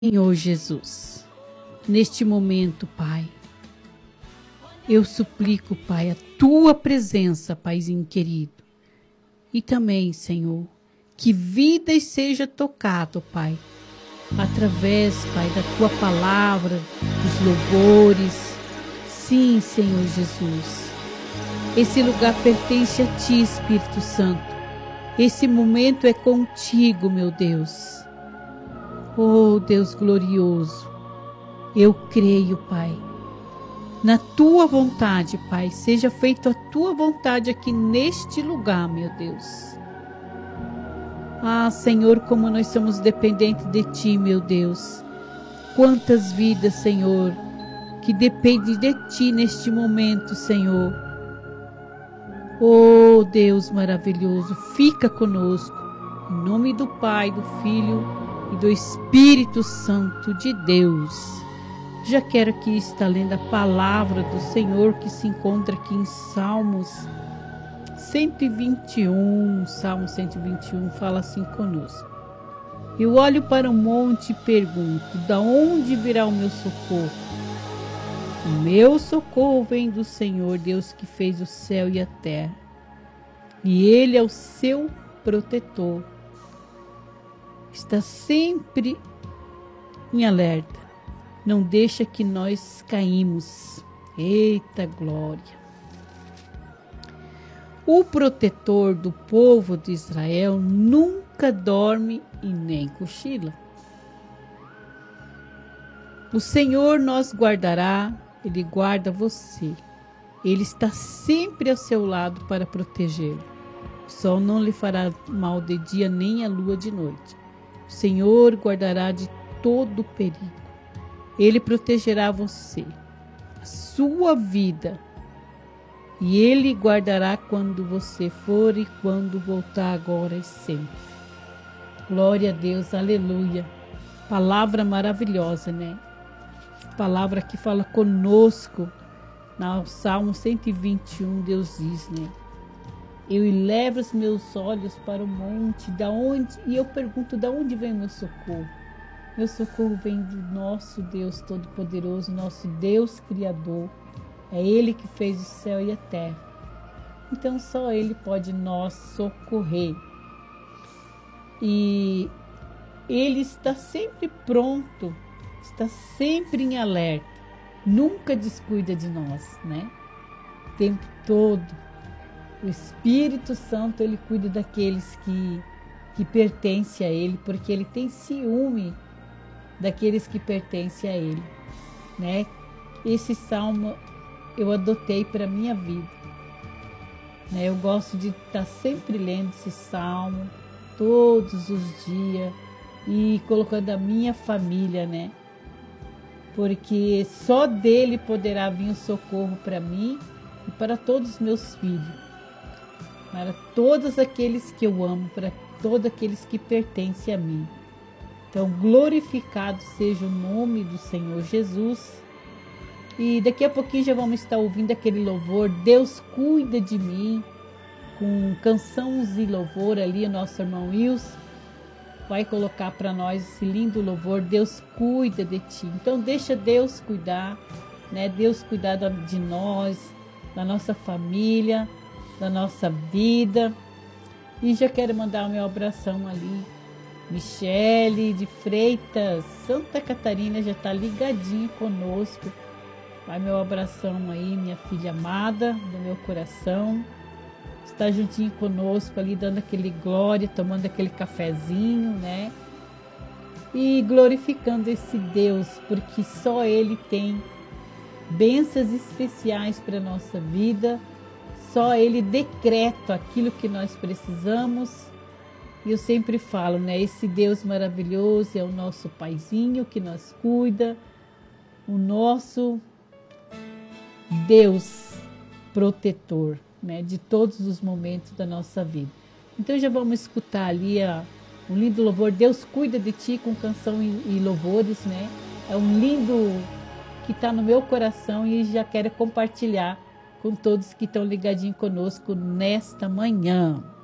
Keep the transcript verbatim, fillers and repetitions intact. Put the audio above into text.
Senhor Jesus, neste momento, Pai, eu suplico, Pai, a Tua presença, Paizinho querido. E também, Senhor, que vidas seja tocado, Pai, através, Pai, da Tua palavra, dos louvores. Sim, Senhor Jesus, esse lugar pertence a Ti, Espírito Santo. Esse momento é contigo, meu Deus. Oh, Deus glorioso, eu creio, Pai, na Tua vontade, Pai. Seja feita a Tua vontade aqui neste lugar, meu Deus. Ah, Senhor, como nós somos dependentes de Ti, meu Deus. Quantas vidas, Senhor, que dependem de Ti neste momento, Senhor. Oh, Deus maravilhoso, fica conosco. Em nome do Pai, do Filho e do Espírito Santo de Deus. Já quero aqui estar lendo a palavra do Senhor que se encontra aqui em Salmos cento e vinte e um. Salmo cento e vinte e um fala assim conosco. Eu olho para o monte e pergunto, da onde virá o meu socorro? O meu socorro vem do Senhor, Deus que fez o céu e a terra. E Ele é o seu protetor. Está sempre em alerta. Não deixa que nós caímos. Eita glória! O protetor do povo de Israel nunca dorme e nem cochila. O Senhor nos guardará, Ele guarda você. Ele está sempre ao seu lado para protegê-lo. O sol não lhe fará mal de dia, nem a lua de noite. O Senhor guardará de todo perigo. Ele protegerá você, a sua vida. E Ele guardará quando você for e quando voltar agora e sempre. Glória a Deus, aleluia. Palavra maravilhosa, né? Palavra que fala conosco. No Salmo cento e vinte e um, Deus diz, né? Eu elevo os meus olhos para o monte, da onde? E eu pergunto, da onde vem o meu socorro? Meu socorro vem do nosso Deus Todo-Poderoso, nosso Deus Criador. É Ele que fez o céu e a terra. Então só Ele pode nos socorrer. E Ele está sempre pronto, está sempre em alerta. Nunca descuida de nós, né? O tempo todo. O Espírito Santo, Ele cuida daqueles que, que pertencem a Ele, porque Ele tem ciúme daqueles que pertencem a Ele, né? Esse salmo eu adotei para a minha vida, né? Eu gosto de estar sempre lendo esse salmo, todos os dias, e colocando a minha família, né? Porque só dele poderá vir o socorro para mim e para todos os meus filhos. Para todos aqueles que eu amo, para todos aqueles que pertencem a mim. Então, glorificado seja o nome do Senhor Jesus. E daqui a pouquinho já vamos estar ouvindo aquele louvor, Deus cuida de mim, com canções e louvor ali, o nosso irmão Wilson vai colocar para nós esse lindo louvor, Deus cuida de ti. Então, deixa Deus cuidar, né? Deus cuidar de nós, da nossa família, da nossa vida. E já quero mandar o meu abração ali, Michele de Freitas, Santa Catarina, já está ligadinho conosco. Vai meu abração aí, minha filha amada do meu coração, está juntinho conosco ali, dando aquele glória, tomando aquele cafezinho, né? E glorificando esse Deus, porque só Ele tem bênçãos especiais para a nossa vida. Só Ele decreta aquilo que nós precisamos. E eu sempre falo, né? Esse Deus maravilhoso é o nosso Paizinho que nos cuida, o nosso Deus protetor, né? De todos os momentos da nossa vida. Então já vamos escutar ali a, um lindo louvor, Deus cuida de ti, com canção e, e louvores, né? É um lindo que está no meu coração e já quero compartilhar com todos que estão ligadinhos conosco nesta manhã.